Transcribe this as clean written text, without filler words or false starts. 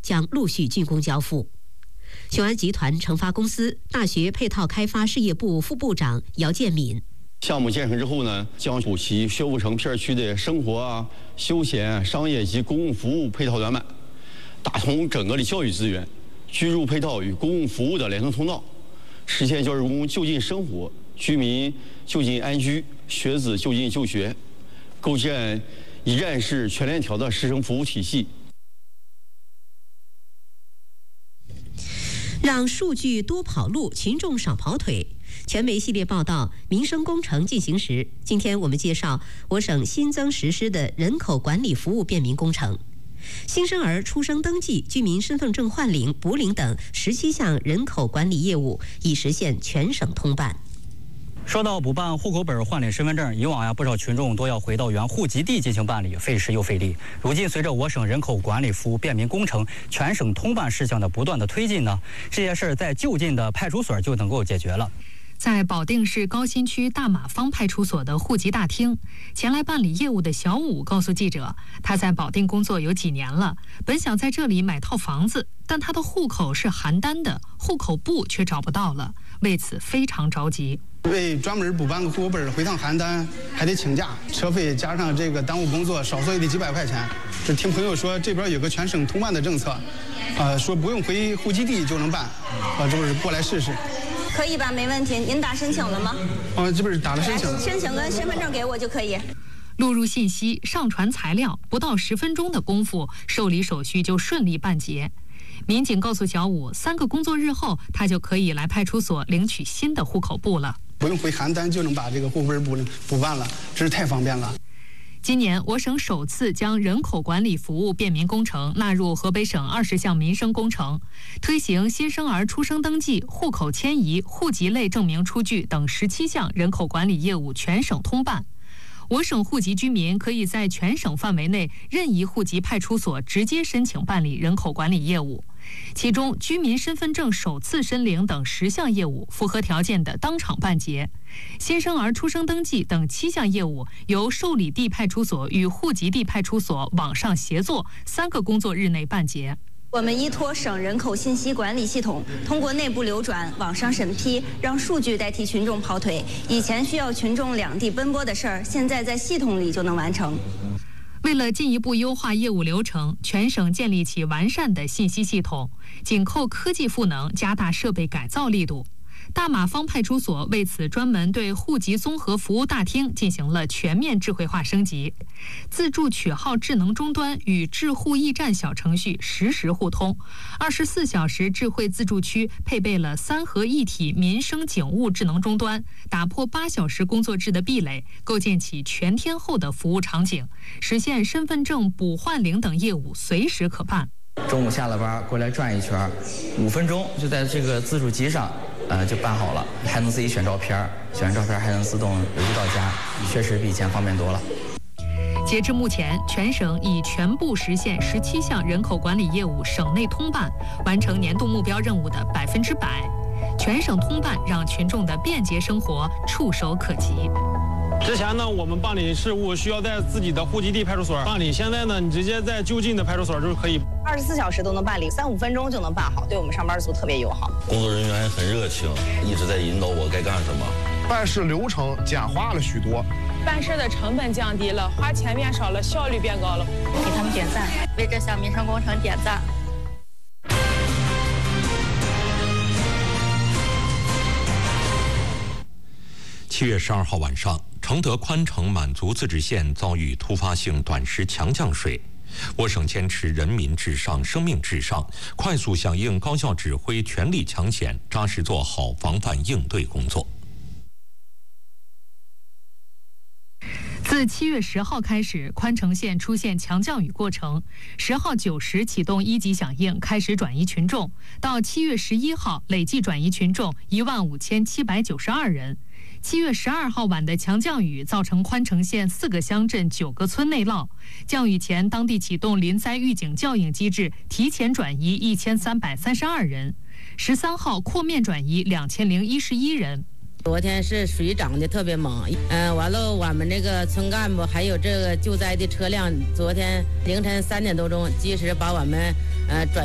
将陆续竣工交付。雄安集团成发公司大学配套开发事业部副部长姚建敏。 项目建成之后呢，将补齐薛府城片区的生活、休闲、商业及公共服务配套短板，打通整个的教育资源、居住配套与公共服务的连通通道，实现教职工就近生活、居民就近安居、学子就近就学，构建一站式全链条的师生服务体系。 让数据多跑路，群众少跑腿。全媒系列报道，民生工程进行时。今天我们介绍我省新增实施的人口管理服务便民工程。新生儿出生登记、居民身份证换领、补领等17项人口管理业务已实现全省通办。 说到补办户口本、换领身份证，以往不少群众都要回到原户籍地进行办理，费时又费力。如今，随着我省人口管理服务便民工程全省通办事项的不断的推进呢，这些事儿在就近的派出所就能够解决了。 在保定市高新区大马坊派出所的户籍大厅，前来办理业务的小武告诉记者，他在保定工作有几年了，本想在这里买套房子，但他的户口是邯郸的，户口簿却找不到了，为此非常着急。 为专门补办个户口本回趟邯郸还得请假，车费加上这个耽误工作，少说也得几百块钱。这听朋友说这边有个全省通办的政策，说不用回户籍地就能办，这不是过来试试。 可以吧，没问题。您打申请了吗？ 这不是打了申请。 申请跟身份证给我就可以。 录入信息，上传材料，不到10分钟的功夫，受理手续就顺利办结。民警告诉小武，3个工作日后，他就可以来派出所领取新的户口簿了。 不用回邯郸就能把这个户口本补办了，真是太方便了。 今年，我省首次将人口管理服务便民工程纳入河北省20项民生工程，推行新生儿出生登记、户口迁移、户籍类证明出具等17项人口管理业务全省通办。我省户籍居民可以在全省范围内任意户籍派出所直接申请办理人口管理业务，其中居民身份证首次申领等10项业务符合条件的当场办结，新生儿出生登记等7项业务由受理地派出所与户籍地派出所网上协作3个工作日内办结。 我们依托省人口信息管理系统，通过内部流转、网上审批，让数据代替群众跑腿。以前需要群众两地奔波的事儿，现在在系统里就能完成。 为了进一步优化业务流程，全省建立起完善的信息系统，紧扣科技赋能，加大设备改造力度。大马坊派出所为此专门对户籍综合服务大厅进行了全面智慧化升级，自助取号智能终端与智户驿站小程序实时互通，24小时智慧自助区配备了3合一体民生警务智能终端，打破8小时工作制的壁垒，构建起全天候的服务场景，实现身份证补换领等业务随时可办。 中午下了班过来转一圈，5分钟就在这个自助机上就办好了，还能自己选照片，选完照片还能自动邮寄到家，确实比以前方便多了。 截至目前，全省已全部实现17项人口管理业务省内通办，完成年度目标任务的100%。全省通办让群众的便捷生活触手可及。 之前呢，我们办理事务需要在自己的户籍地派出所办理，现在呢，你直接在就近的派出所就可以 ，24小时都能办理，3、5分钟就能办好，对我们上班族特别友好。 工作人员还很热情，一直在引导我该干什么。 办事流程简化了许多， 办事的成本降低了，花钱变少了，效率变高了。 给他们点赞，为这项民生工程点赞。 7月12号晚上，承德宽城满族自治县遭遇突发性短时强降水。我省坚持人民至上、生命至上，快速响应高效指挥，全力抢险，扎实做好防范应对工作。 自7月10号开始，宽城县出现强降雨过程，10号9时启动1级响应，开始转移群众，到7月11号累计转移群众15792人。7月12号晚的强降雨造成宽城县4个乡镇9个村内涝，降雨前当地启动临灾预警校应机制，提前转移1332人。13号扩面转移2011人。 昨天是水涨得特别猛，完了我们这个村干部还有这个救灾的车辆，昨天凌晨3点多钟及时把我们转